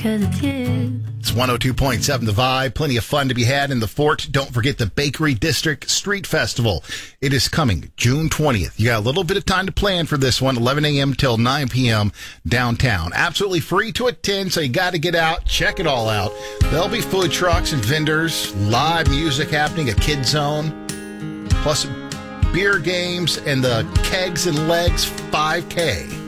'cause it's you. It's 102.7 The Vibe. Plenty of fun to be had in the Fort. Don't forget the Bakery District Street Festival. It is coming June 20th. You got a little bit of time to plan for this one, 11 a.m. till 9 p.m. downtown. Absolutely free to attend, so you got to get out, check it all out. There'll be food trucks and vendors, live music happening, a kid zone, plus beer games and the Kegs and Legs 5K.